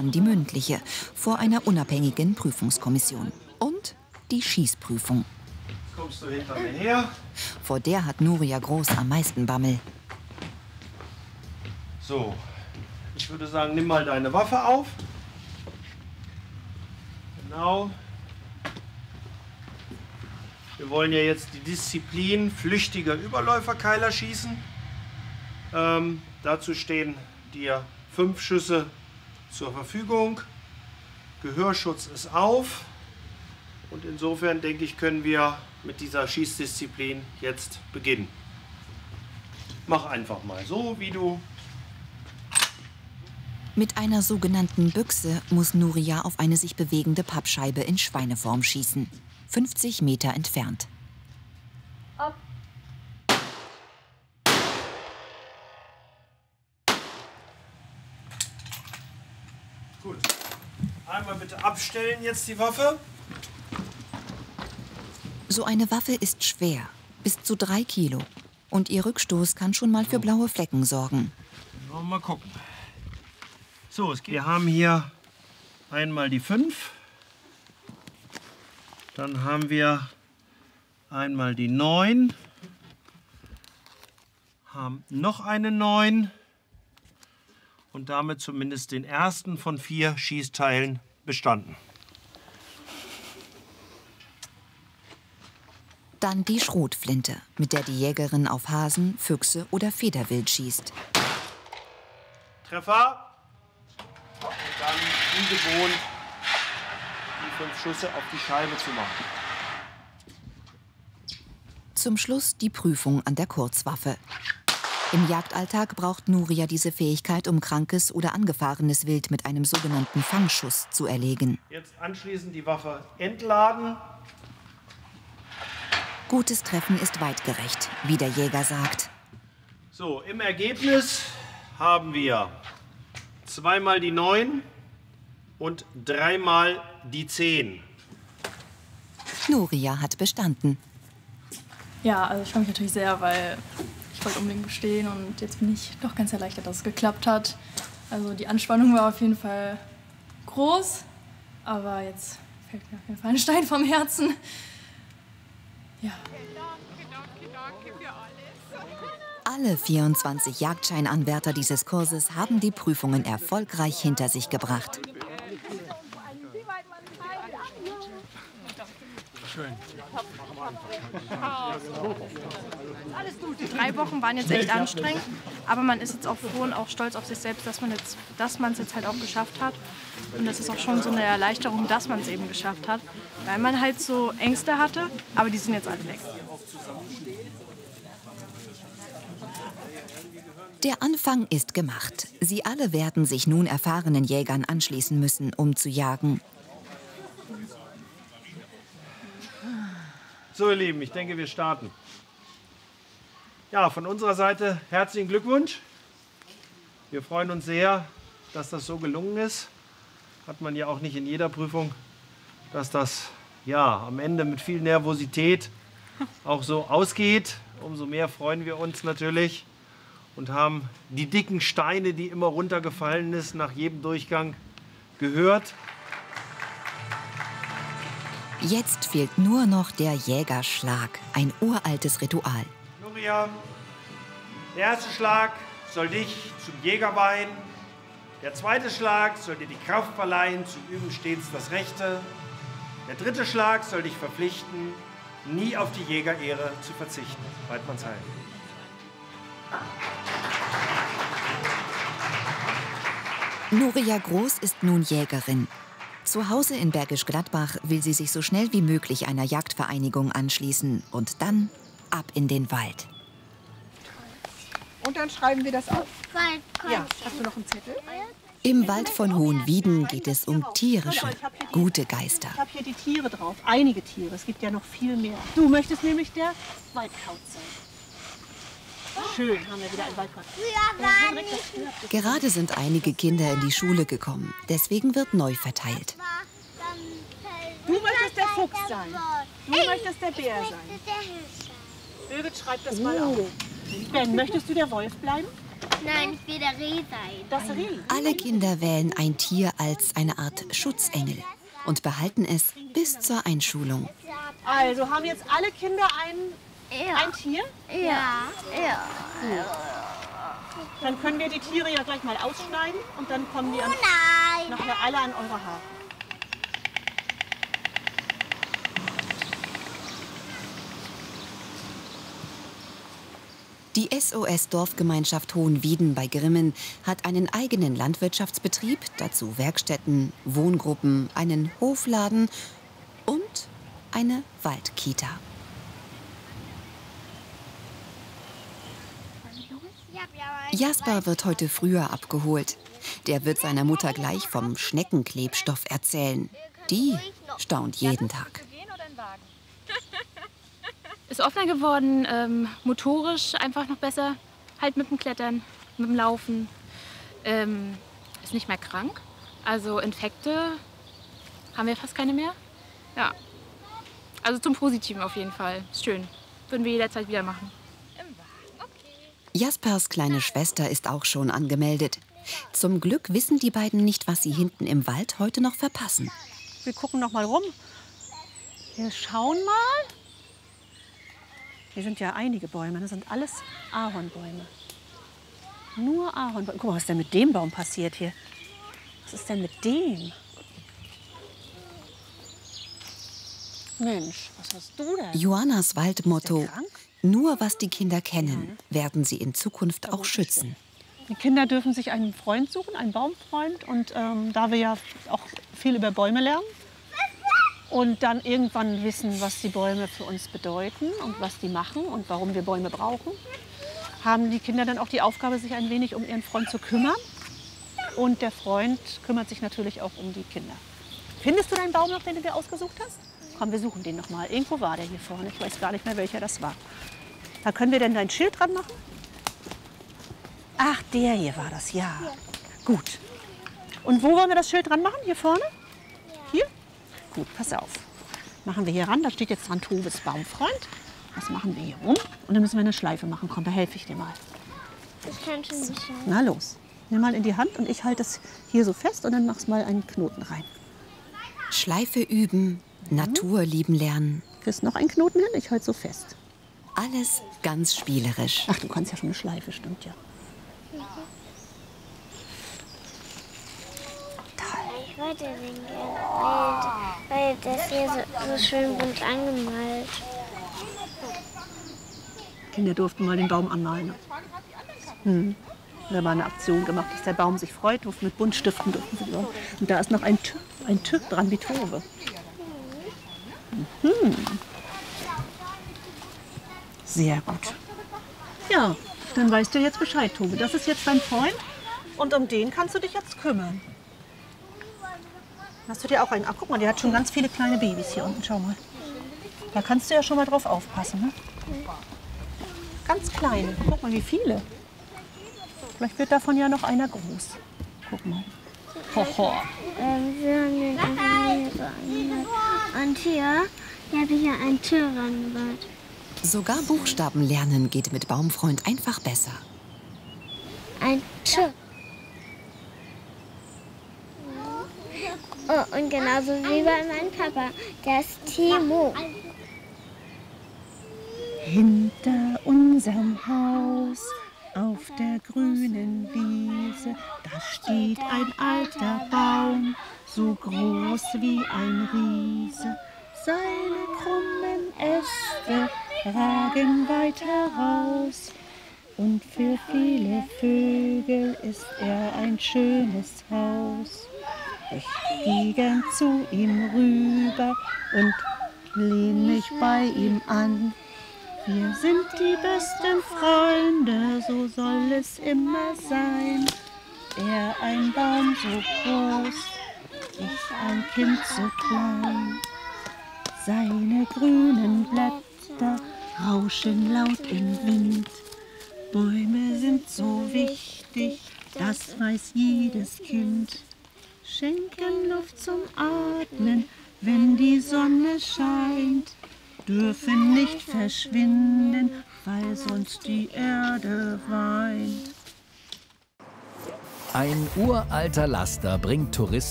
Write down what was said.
dann die mündliche vor einer unabhängigen Prüfungskommission. Und die Schießprüfung. Jetzt kommst du hinter mir her. Vor der hat Nuria Groß am meisten Bammel. So, ich würde sagen, nimm mal deine Waffe auf. Genau. Wir wollen ja jetzt die Disziplin flüchtiger Überläuferkeiler schießen. Dazu stehen dir 5 Schüsse zur Verfügung. Gehörschutz ist auf. Und insofern, denke ich, können wir mit dieser Schießdisziplin jetzt beginnen. Mach einfach mal so, wie du. Mit einer sogenannten Büchse muss Nuria auf eine sich bewegende Pappscheibe in Schweineform schießen. 50 Meter entfernt. Ab. Gut. Einmal bitte abstellen jetzt die Waffe. So eine Waffe ist schwer, bis zu 3 Kilo. Und ihr Rückstoß kann schon mal für blaue Flecken sorgen. Mal gucken. So, wir haben hier einmal die 5. Dann haben wir einmal die 9. Haben noch eine 9. Und damit zumindest den ersten von 4 Schießteilen bestanden. Dann die Schrotflinte, mit der die Jägerin auf Hasen, Füchse oder Federwild schießt. Treffer. Und dann wie gewohnt die 5 Schüsse auf die Scheibe zu machen. Zum Schluss die Prüfung an der Kurzwaffe. Im Jagdalltag braucht Nuria diese Fähigkeit, um krankes oder angefahrenes Wild mit einem sogenannten Fangschuss zu erlegen. Jetzt anschließend die Waffe entladen. Gutes Treffen ist weitgerecht, wie der Jäger sagt. So, im Ergebnis haben wir 2-mal die 9 und 3-mal die 10. Nuria hat bestanden. Ja, also ich freue mich natürlich sehr, weil ich wollte unbedingt bestehen und jetzt bin ich doch ganz erleichtert, dass es geklappt hat. Also die Anspannung war auf jeden Fall groß, aber jetzt fällt mir auf jeden Fall ein Stein vom Herzen. Ja. Danke für alles. Alle 24 Jagdscheinanwärter dieses Kurses haben die Prüfungen erfolgreich hinter sich gebracht. Schön. Die 3 Wochen waren jetzt echt anstrengend, aber man ist jetzt auch froh und auch stolz auf sich selbst, dass man es jetzt halt auch geschafft hat. Und das ist auch schon so eine Erleichterung, dass man es eben geschafft hat, weil man halt so Ängste hatte, aber die sind jetzt alle weg. Der Anfang ist gemacht. Sie alle werden sich nun erfahrenen Jägern anschließen müssen, um zu jagen. So, ihr Lieben, ich denke, wir starten. Ja, von unserer Seite herzlichen Glückwunsch. Wir freuen uns sehr, dass das so gelungen ist. Hat man ja auch nicht in jeder Prüfung, dass das ja am Ende mit viel Nervosität auch so ausgeht. Umso mehr freuen wir uns natürlich und haben die dicken Steine, die immer runtergefallen ist, nach jedem Durchgang gehört. Jetzt fehlt nur noch der Jägerschlag, ein uraltes Ritual. Nuria, der erste Schlag soll dich zum Jäger weihen. Der zweite Schlag soll dir die Kraft verleihen, zu üben stets das Rechte. Der 3. Schlag soll dich verpflichten, nie auf die Jägerehre zu verzichten. Weidmannsheim. Nuria Groß ist nun Jägerin. Zu Hause in Bergisch Gladbach will sie sich so schnell wie möglich einer Jagdvereinigung anschließen und dann ab in den Wald. Und dann schreiben wir das auf. Ja, Hast du noch einen Zettel? Im Wald von Hohenwieden geht es um tierische, gute Geister. Ich habe hier die Tiere drauf, einige Tiere. Es gibt ja noch viel mehr. Du möchtest nämlich der Waldkauz sein. Schön, haben wir wieder einen Waldkauz. Gerade sind einige Kinder in die Schule gekommen. Deswegen wird neu verteilt. Du möchtest der Fuchs sein. Du möchtest der Bär sein. Birgit, schreib das mal auf. Ben, möchtest du der Wolf bleiben? Nein, ich will der Reh sein. Das Reh. Alle Kinder wählen ein Tier als eine Art Schutzengel und behalten es bis zur Einschulung. Also haben jetzt alle Kinder ein Tier? Ja. Dann können wir die Tiere ja gleich mal ausschneiden und dann kommen die nachher alle an eure Haare. Die SOS-Dorfgemeinschaft Hohenwieden bei Grimmen hat einen eigenen Landwirtschaftsbetrieb, dazu Werkstätten, Wohngruppen, einen Hofladen und eine Waldkita. Jasper wird heute früher abgeholt. Der wird seiner Mutter gleich vom Schneckenklebstoff erzählen. Die staunt jeden Tag. Ist offener geworden, motorisch einfach noch besser, halt mit dem Klettern, mit dem Laufen. Ist nicht mehr krank, also Infekte haben wir fast keine mehr. Ja, also zum Positiven auf jeden Fall, ist schön, würden wir jederzeit wieder machen. Jaspers kleine Schwester ist auch schon angemeldet. Zum Glück wissen die beiden nicht, was sie hinten im Wald heute noch verpassen. Wir gucken noch mal rum. Wir schauen mal. Hier sind ja einige Bäume, das sind alles Ahornbäume. Nur Ahornbäume. Guck mal, was ist denn mit dem Baum passiert hier? Was ist denn mit dem? Mensch, was hast du denn? Joannas Waldmotto: Ist der krank? Nur was die Kinder kennen, werden sie in Zukunft auch schützen. Die Kinder dürfen sich einen Freund suchen, einen Baumfreund. Und da wir ja auch viel über Bäume lernen und dann irgendwann wissen, was die Bäume für uns bedeuten und was die machen und warum wir Bäume brauchen, haben die Kinder dann auch die Aufgabe, sich ein wenig um ihren Freund zu kümmern. Und der Freund kümmert sich natürlich auch um die Kinder. Findest du deinen Baum noch, den du dir ausgesucht hast? Komm, wir suchen den noch mal. Irgendwo war der hier vorne. Ich weiß gar nicht mehr, welcher das war. Da können wir denn dein Schild dran machen? Ach, der hier war das, ja. Gut. Und wo wollen wir das Schild dran machen? Hier vorne? Hier? Gut, pass auf. Machen wir hier ran. Da steht jetzt dran Toves Baumfreund. Das machen wir hier rum. Und dann müssen wir eine Schleife machen. Komm, da helfe ich dir mal. Ich kann schon nicht schauen. Na los. Nimm mal in die Hand und ich halte es hier so fest und dann machst mal einen Knoten rein. Schleife üben, Natur lieben lernen. Kriegst noch einen Knoten hin? Ich halte so fest. Alles ganz spielerisch. Ach, du kannst ja schon eine Schleife, stimmt ja. Ich wollte den gerne, weil das hier so schön bunt angemalt. Kinder durften mal den Baum anmalen. Da war eine Aktion gemacht, dass der Baum sich freut. Mit Buntstiften durften sie bauen. Und da ist noch ein Typ dran wie Tove. Sehr gut. Ja, dann weißt du jetzt Bescheid, Tove. Das ist jetzt dein Freund und um den kannst du dich jetzt kümmern. Hast du dir auch einen? Ach, guck mal, der hat schon ganz viele kleine Babys hier unten. Schau mal. Da kannst du ja schon mal drauf aufpassen. Ne? Ganz kleine. Guck mal, wie viele. Vielleicht wird davon ja noch einer groß. Guck mal. Hoho. Wir haben den einfach hier so angemalt. Und hier habe ich ja ein Tür rangebaut. Sogar Buchstaben lernen geht mit Baumfreund einfach besser. Ein Tür. Oh, und genauso wie bei meinem Papa. Der ist Timo. Hinter unserem Haus auf der grünen Wiese, da steht ein alter Baum, so groß wie ein Riese. Seine krummen Äste ragen weit heraus und für viele Vögel ist er ein schönes Haus. Ich gehe gern zu ihm rüber und lehn mich bei ihm an. Wir sind die besten Freunde, so soll es immer sein. Er ein Baum so groß, ich ein Kind so klein. Seine grünen Blätter rauschen laut im Wind. Bäume sind so wichtig, das weiß jedes Kind. Schenken Luft zum Atmen, wenn die Sonne scheint. Dürfen nicht verschwinden, weil sonst die Erde weint. Ein uralter Laster bringt Touristen